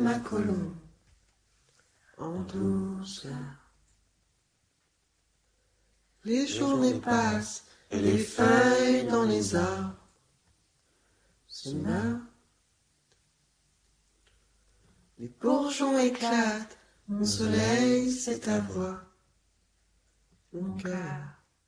ma colombe en douceur. Les journées passent et les feuilles dans les arbres se meurent. Les bourgeons éclatent, mon soleil c'est ta voix, mon cœur.